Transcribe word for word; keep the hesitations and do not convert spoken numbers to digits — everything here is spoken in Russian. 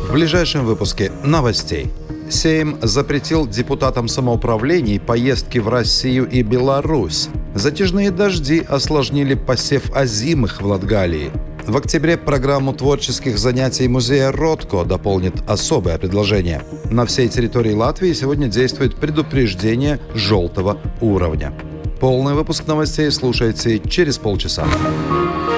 В ближайшем выпуске новостей. Сейм запретил депутатам самоуправлений поездки в Россию и Беларусь. Затяжные дожди осложнили посев озимых в Латгалии. В октябре программу творческих занятий музея Ротко дополнит особое предложение. На всей территории Латвии сегодня действует предупреждение желтого уровня. Полный выпуск новостей слушайте через полчаса.